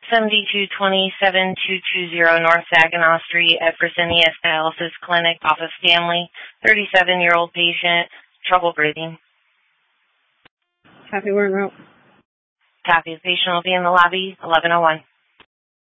7227-220 North Saginaw Street at Fresenius Dialysis Clinic off of Stanley. 37-year-old patient, trouble breathing. Copy, we're en route. Copy. The patient will be in the lobby, 1101.